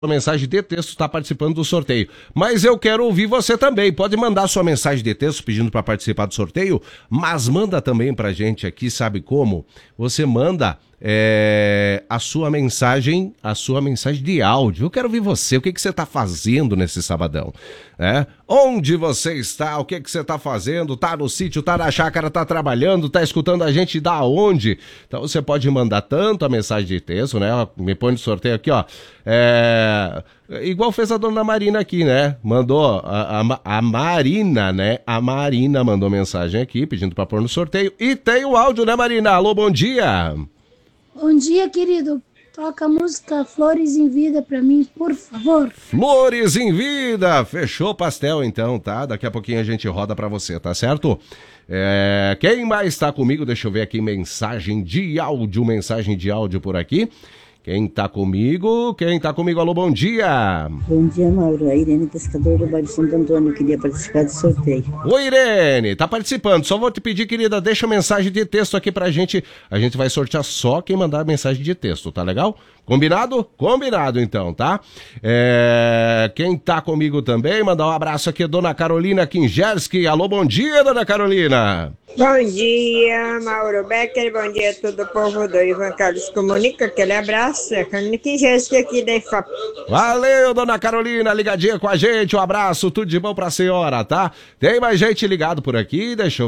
mensagem de texto está participando do sorteio. Mas eu quero ouvir você também. Pode mandar sua mensagem de texto pedindo para participar do sorteio, mas manda também pra gente aqui, sabe como? Você manda a sua mensagem de áudio. Eu quero ouvir você, o que você está fazendo nesse sabadão? Onde você está? O que você está fazendo? Tá no sítio, tá na chácara, tá trabalhando, tá escutando a gente da onde? Então você pode mandar tanto a mensagem de texto, né? Me põe no sorteio aqui, ó. Igual fez a dona Marina aqui, né? Mandou a Marina, né? A Marina mandou mensagem aqui pedindo para pôr no sorteio. E tem o áudio, né, Marina? Alô, bom dia. Bom dia, querido. Toca a música Flores em Vida pra mim, por favor. Flores em Vida. Fechou o pastel, então, tá? Daqui a pouquinho a gente roda pra você, tá certo? Quem mais tá comigo? Deixa eu ver aqui, mensagem de áudio por aqui. Quem tá comigo? Alô, bom dia. Bom dia, Mauro. A Irene, pescador do bairro Santo Antônio, queria participar do sorteio. Oi, Irene, tá participando. Só vou te pedir, querida, deixa mensagem de texto aqui pra gente. A gente vai sortear só quem mandar mensagem de texto, tá legal? Combinado? Combinado, então, tá? Quem tá comigo também, mandar um abraço aqui, Dona Carolina Kingerski. Alô, bom dia, Dona Carolina. Bom dia, Mauro Becker, bom dia a todo o povo do Ivan Carlos Comunica, aquele abraço, é a Carolina Kingerski aqui da IFAP. Valeu, Dona Carolina, ligadinha com a gente, um abraço, tudo de bom pra senhora, tá? Tem mais gente ligado por aqui, deixa eu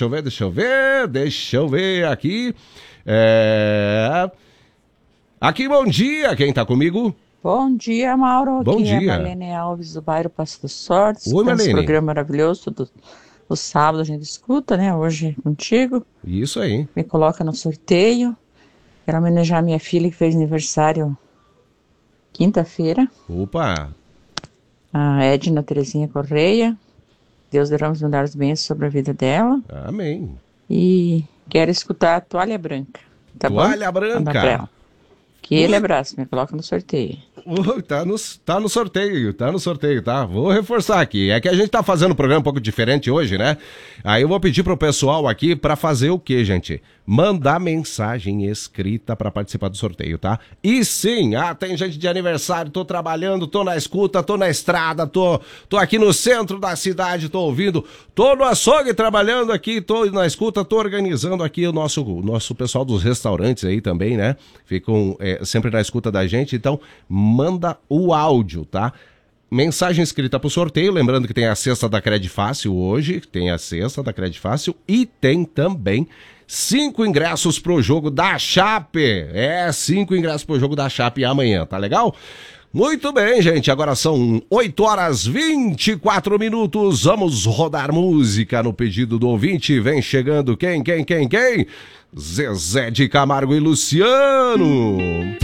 ver aqui. Aqui, bom dia, quem tá comigo? Bom dia, Mauro. Bom dia. Aqui é a Marlene Alves, do bairro Passo dos Sortes. Oi, Marlene. Esse programa maravilhoso, o sábado a gente escuta, né? Hoje contigo. Isso aí. Me coloca no sorteio. Quero homenagear minha filha que fez aniversário quinta-feira. Opa! A Edna Terezinha Correia. Deus derrame os melhores bênçãos sobre a vida dela. Amém. E quero escutar a Toalha Branca. Tá bom? Toalha Branca. Aquele abraço, me coloca no sorteio. Tá no sorteio, tá? Vou reforçar aqui. É que a gente tá fazendo um programa um pouco diferente hoje, né? Aí eu vou pedir pro pessoal aqui pra fazer o quê, gente? Mandar mensagem escrita pra participar do sorteio, tá? E sim, tem gente de aniversário, tô trabalhando, tô na escuta, tô na estrada, tô aqui no centro da cidade, tô ouvindo, tô no açougue trabalhando aqui, tô na escuta, tô organizando aqui o nosso pessoal dos restaurantes aí também, né? Ficam sempre na escuta da gente, então manda o áudio, tá? Mensagem escrita pro sorteio, lembrando que tem a cesta da Credifácil hoje, e tem também 5 ingressos pro jogo da Chape. 5 ingressos pro jogo da Chape amanhã, tá legal? Muito bem, gente, agora são 8h24. Vamos rodar música no pedido do ouvinte. Vem chegando quem? Zezé de Camargo e Luciano.